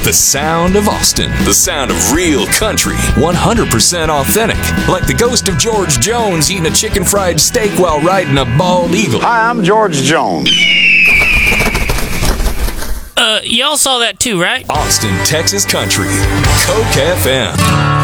The sound of Austin. The sound of real country. 100% authentic. Like the ghost of George Jones eating a chicken fried steak while riding a bald eagle. Hi, I'm George Jones. Y'all saw that too, right? Austin, Texas country. Coke FM.